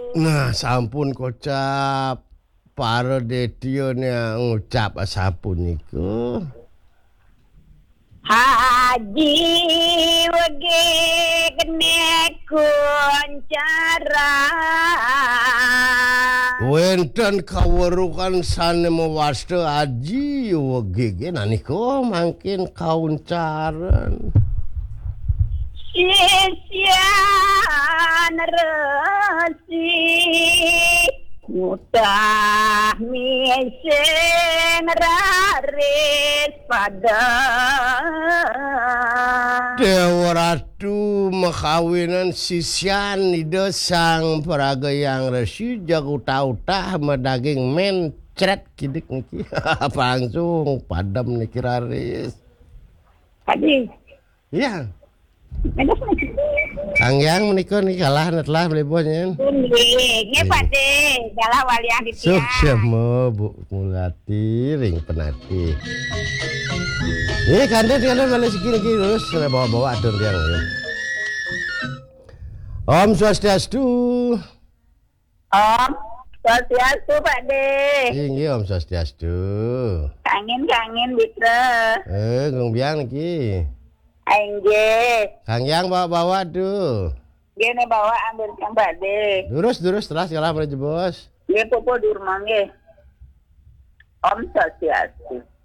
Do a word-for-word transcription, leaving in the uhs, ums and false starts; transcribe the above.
Nah, sampun kocap. Para detionya ngucap asapuniku. Haji wage kene kuncara. Wenten kawerukan sane mewasta haji wage ge naniko mangkin kauncaran. Sisian resi mutah misen raris pada Dewa Ratu makawinan sisian ide sang peragayang resi jago tautah medaging mencret kidik niki langsung padam niki raris. Tadi Iya. ada lagi. Kang Yang menikah nih kalah telah beli bosnya. Nggih, Pakde, dalah wali aditya. Sukses mo Bu Mulati ring penati. Ini kandang kandang malah segini gini terus bawa-bawa adon yang ya. Om Swastiastu. Om Swastiastu, Pakde. Tinggi Om Swastiastu. Kangen-kangen Bitra. Eh, Gung Biang niki. Enggak. Kang Yang bawa-bawa tuh. Gini bawa ambil kan Pakde. Durus-durus telah segala bos. Dia popo di rumah nggih. Om Swastiastu.